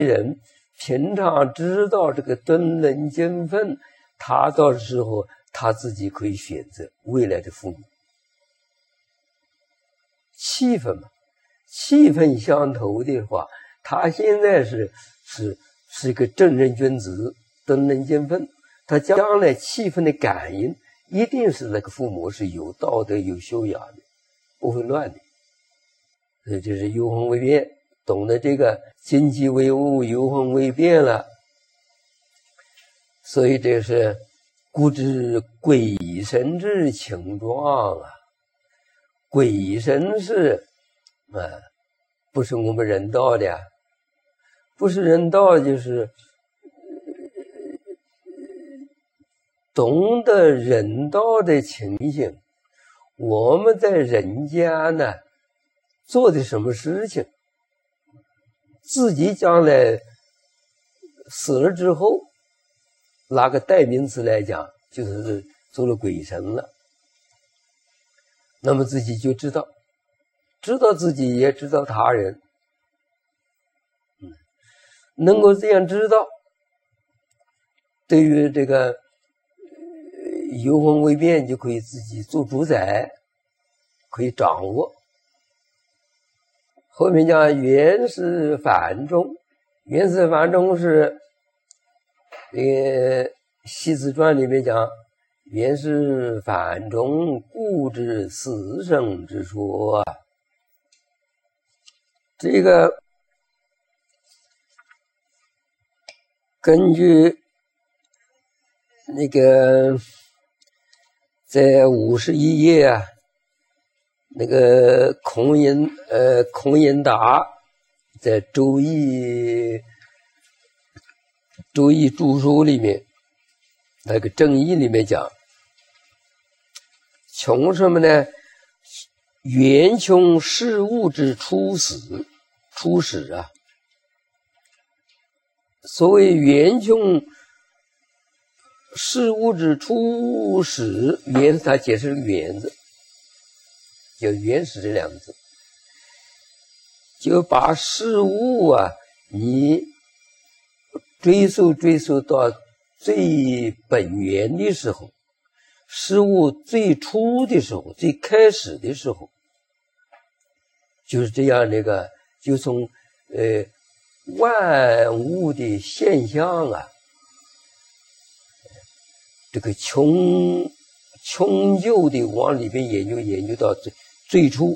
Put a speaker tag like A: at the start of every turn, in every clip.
A: 人平常知道这个敦伦敬分，他到时候他自己可以选择未来的父母。气氛嘛，气氛相投的话，他现在是一个正人君子，敦伦敬分，他将来气氛的感应一定是那个父母是有道德有修养的，不会乱的。所以这是有恒为变，懂得这个经济为物，有恒为变了。所以这是故知鬼神之情状啊。鬼神是不是我们人道的，不是人道，就是懂得人道的情形。我们在人间呢做的什么事情，自己将来死了之后，拿个代名词来讲，就是做了鬼神了。那么自己就知道自己，也知道他人，能够这样知道，对于这个有恒为变，就可以自己做主宰，可以掌握。后面讲原始繁中，原始繁中是系辞传里面讲，原是繁中故知死生之说。这个根据那个在51页啊，那个孔颖达在周易注疏里面那个正义里面讲，穷什么呢？元穷事物之初始啊。所谓元穷事物之初始，原他解释个原字，就原始这两个字，就把事物啊，你追溯到最本源的时候，事物最初的时候，最开始的时候，就是这样。那个就从万物的现象啊，这个穷究的往里边研究到最初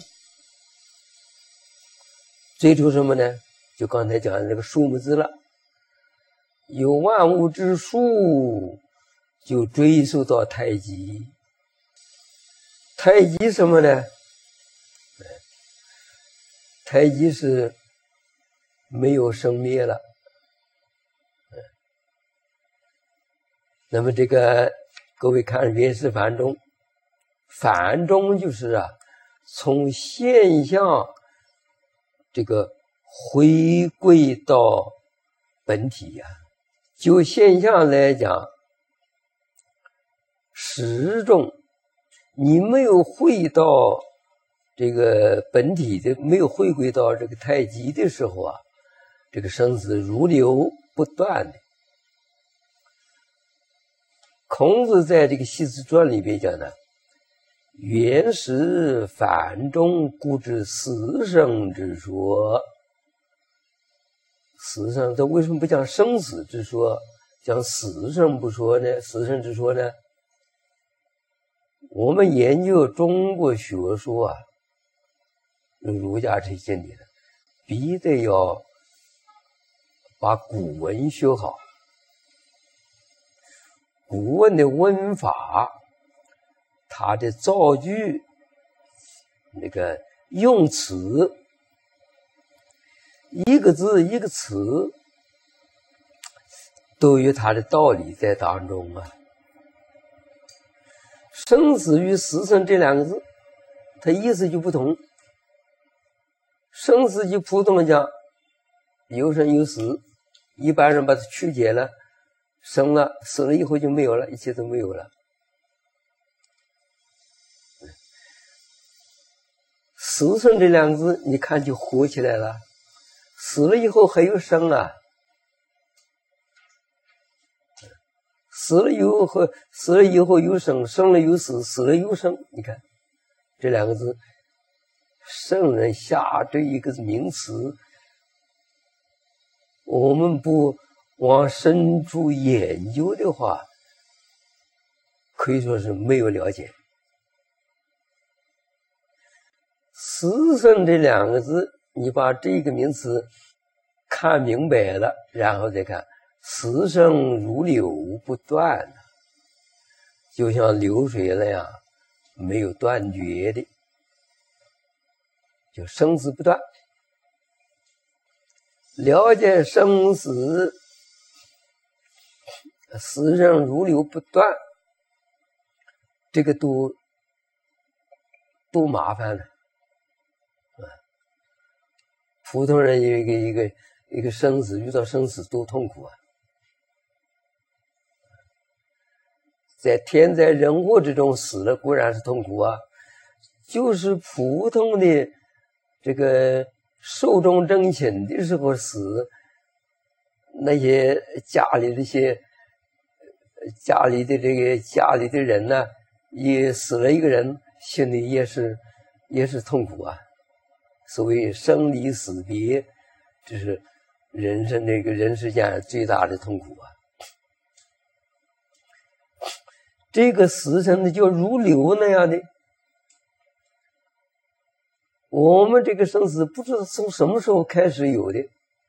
A: 什么呢？就刚才讲的这个数目字了。有万物之数，就追溯到太极。太极什么呢？太极是没有生灭了。那么这个各位看原始繁中，繁中就是啊，从现象这个回归到本体呀。就现象来讲，始终你没有回到这个本体的，没有回归到这个太极的时候啊，这个生死如流不断的。孔子在这个系辞传里边讲的，原始繁中故知死生之说。死生，这为什么不讲生死之说，讲死生不说呢？死生之说呢？我们研究中国学说啊，儒家这些理的，必得要把古文学好。古文的文法，它的造句，那个用词，一个字一个词都有它的道理在当中啊。生死与死生这两个字，它意思就不同。生死就普通的讲，有生有死，一般人把它曲解了，生了死了以后就没有了，一切都没有了。死生这两个字，你看就合起来了。死了以后还有生啊， 死了以后有生，生了有死，死了有生。你看这两个字，圣人下这一个名词，我们不往深处研究的话，可以说是没有了解。死生这两个字，你把这个名词看明白了，然后再看死生如流不断，就像流水那样没有断绝的，就生死不断。了解生死，死生如流不断，这个都麻烦了。普通人有一个生死，遇到生死多痛苦啊！在天灾人祸之中死了固然是痛苦啊，就是普通的这个寿终正寝的时候死，那些家里的人呢，也死了一个人，心里也是痛苦啊。所谓生离死别，这是人生这个人世间最大的痛苦啊。这个死生的就如流那样的，我们这个生死不知道从什么时候开始有的。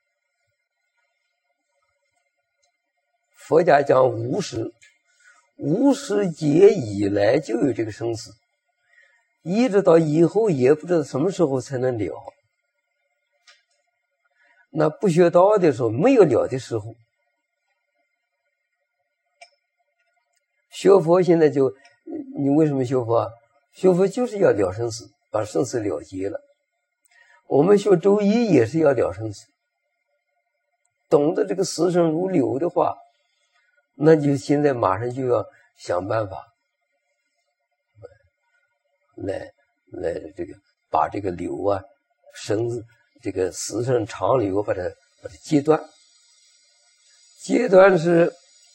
A: 佛家讲无始劫以来就有这个生死，一直到以后也不知道什么时候才能了。那不学道的时候没有了的时候，学佛现在就，你为什么学佛啊？学佛就是要了生死，把生死了结了。我们学周易也是要了生死，懂得这个死生如流的话，那就现在马上就要想办法来这个把这个流啊生这个死生长流把它截断。截断是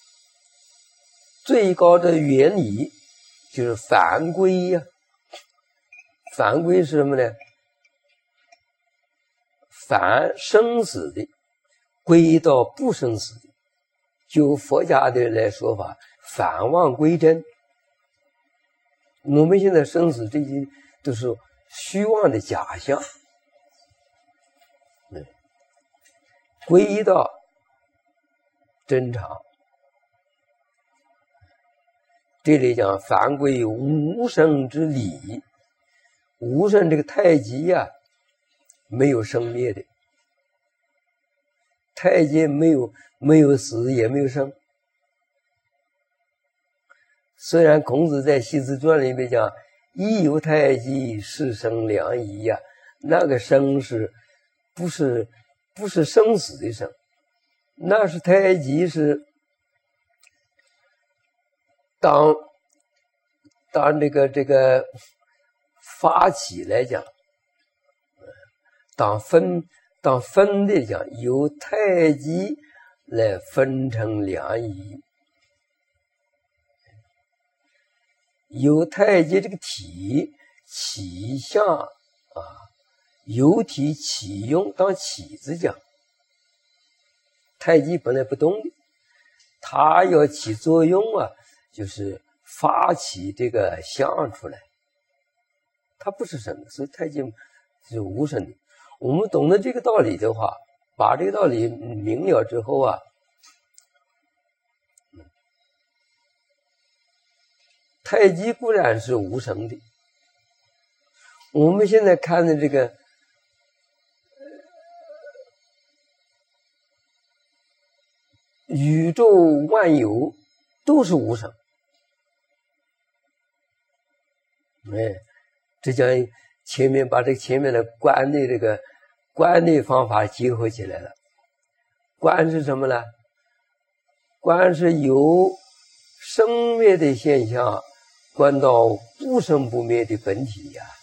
A: 最高的原理，就是反归呀。反归是什么呢？反生死的归到不生死的，就佛家的来说法，反妄归真。我们现在生死这些都是虚妄的假象，归到真常。这里讲反归无生之理，无生这个太极呀，没有生灭的，太极没有死也没有生。虽然孔子在《系辞传》里面讲亦有太极，是生两仪呀，那个生是不是生死的生，那是太极是当这个发起来讲，当分的讲，由太极来分成两仪。由太极这个体起相啊，由体起用，当起字讲。太极本来不动的，它要起作用啊，就是发起这个相出来，它不是生的，所以太极是无生的。我们懂得这个道理的话，把这个道理明了之后啊，太极固然是无生的。我们现在看的这个宇宙万有都是无生。这讲前面把前面的观的这个观的方法结合起来了。观是什么呢？观是由生灭的现象观到不生不灭的本体呀。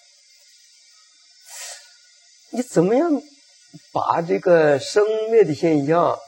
A: 你怎么样把这个生灭的现象